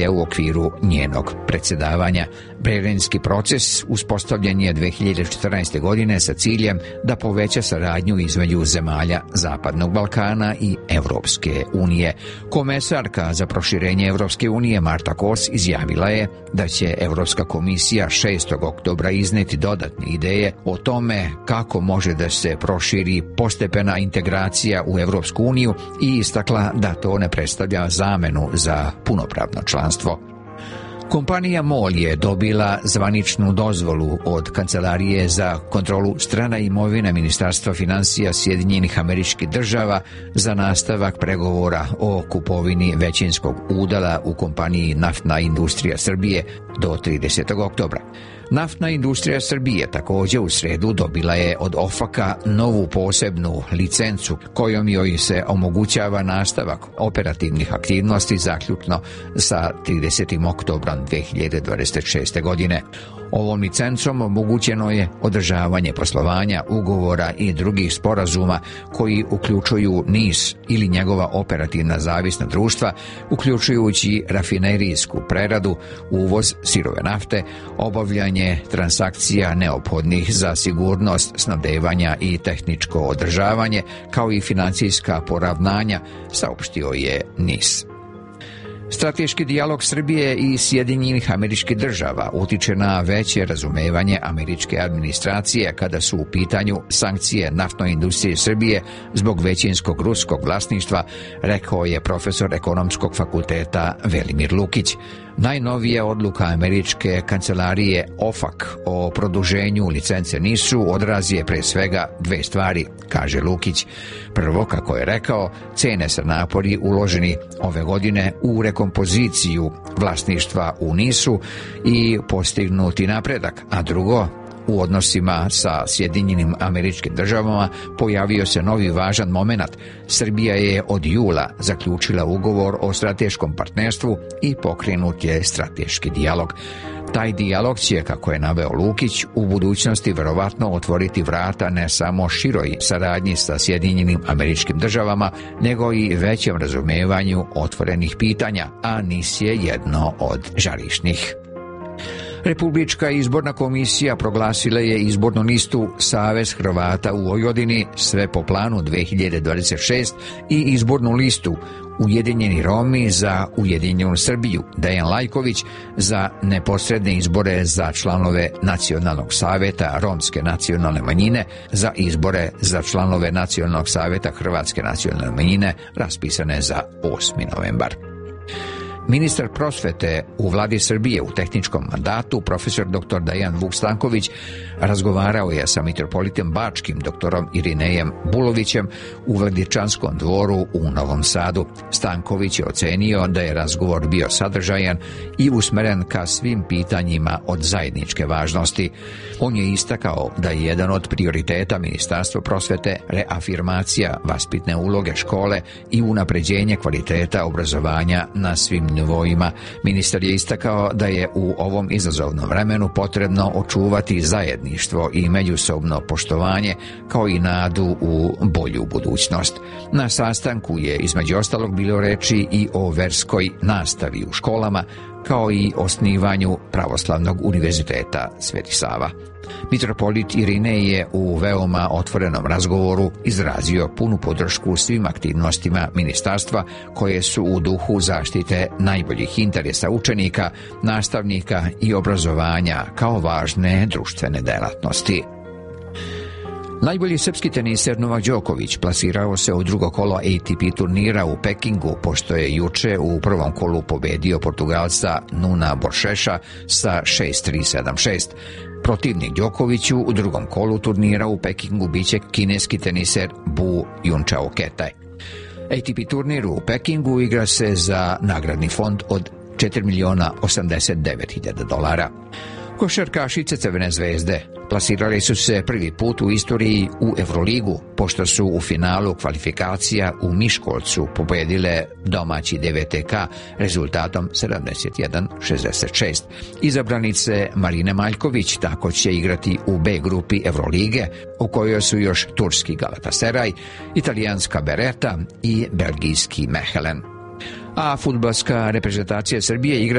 u okviru njenog predsjedavanja. Berlinski proces uspostavljen je 2014. godine sa ciljem da poveća saradnju između zemalja Zapadnog Balkana i Europske unije. Komesarka za proširenje Europske unije Marta Kos izjavila je da će Europska komisija 6. oktobra izneti dodatne ideje o tome kako može da se proširi postepena integracija u Europsku uniju i istakla da to ne predstavlja zamenu za punopravno članstvo. Kompanija MOL je dobila zvaničnu dozvolu od Kancelarije za kontrolu strane imovine Ministarstva finansija Sjedinjenih Američkih Država za nastavak pregovora o kupovini većinskog udjela u kompaniji Naftna industrija Srbije do 30. oktobra. Naftna industrija Srbije također u sredu dobila je od OFAC-a novu posebnu licencu kojom joj se omogućava nastavak operativnih aktivnosti zaključno sa 30. oktobrom 2026. godine. Ovom licencom omogućeno je održavanje poslovanja, ugovora i drugih sporazuma koji uključuju NIS ili njegova operativna zavisna društva, uključujući rafinerijsku preradu, uvoz sirove nafte, obavljanje transakcija neophodnih za sigurnost snabdevanja i tehničko održavanje, kao i financijska poravnanja, saopštio je NIS. Strateški dijalog Srbije i Sjedinjenih Američkih Država utiče na veće razumevanje američke administracije kada su u pitanju sankcije naftnoj industriji Srbije zbog većinskog ruskog vlasništva, rekao je profesor Ekonomskog fakulteta Velimir Lukić. Najnovija odluka američke kancelarije OFAC o produženju licence NIS-u odraz je pre svega dve stvari, kaže Lukić. Prvo, kako je rekao, cene se napori uloženi ove godine u rekompoziciju vlasništva u NIS-u i postignuti napredak, a drugo, u odnosima sa Sjedinjenim Američkim Državama pojavio se novi važan momenat. Srbija je od jula zaključila ugovor o strateškom partnerstvu i pokrenut je strateški dijalog. Taj dijalog će, kako je naveo Lukić, u budućnosti verovatno otvoriti vrata ne samo široj saradnji sa Sjedinjenim Američkim Državama, nego i većem razumevanju otvorenih pitanja, a NIS je jedno od žarišnih. Republička izborna komisija proglasila je izbornu listu Savez Hrvata u Vojvodini sve po planu 2026 i izbornu listu Ujedinjeni Romi za Ujedinjenu Srbiju, Dejan Lajković za neposredne izbore za članove Nacionalnog saveta Romske nacionalne manjine, za izbore za članove Nacionalnog saveta Hrvatske nacionalne manjine raspisane za 8. novembar. Ministar prosvete u vladi Srbije u tehničkom mandatu, profesor dr. Dejan Vuk Stanković, razgovarao je sa mitropolitom Bačkim doktorom Irinejem Bulovićem u Vladičanskom dvoru u Novom Sadu. Stanković je ocenio da je razgovor bio sadržajan i usmeren ka svim pitanjima od zajedničke važnosti. On je istakao da je jedan od prioriteta Ministarstva prosvete reafirmacija vaspitne uloge škole i unapređenje kvaliteta obrazovanja na svim nivoima. Ministar je istakao da je u ovom izazovnom vremenu potrebno očuvati zajedništvo i međusobno poštovanje, kao i nadu u bolju budućnost. Na sastanku je između ostalog bilo reči i o verskoj nastavi u školama, kao i osnivanju Pravoslavnog univerziteta Sveti Sava. Mitropolit Irinej je u veoma otvorenom razgovoru izrazio punu podršku svim aktivnostima ministarstva koje su u duhu zaštite najboljih interesa učenika, nastavnika i obrazovanja kao važne društvene delatnosti. Najbolji srpski teniser Novak Đoković plasirao se u drugo kolo ATP turnira u Pekingu, pošto je juče u prvom kolu pobedio Portugalca Nuna Boršeša sa 6-3-7-6. Protivnik Đokoviću u drugom kolu turnira u Pekingu biće kineski teniser Bu Junčao Ketaj. ATP turnir u Pekingu igra se za nagradni fond od $4.089.000. Košarkašice Crvene zvezde plasirali su se prvi put u istoriji u Evroligu, pošto su u finalu kvalifikacija u Miškolcu pobedile domaći DVTK rezultatom 71-66. Izabranice Marine Maljković tako će igrati u B grupi Evrolige, u kojoj su još turski Galatasaray, italijanska Beretta i belgijski Mechelen. a fudbalska reprezentacija Srbije igra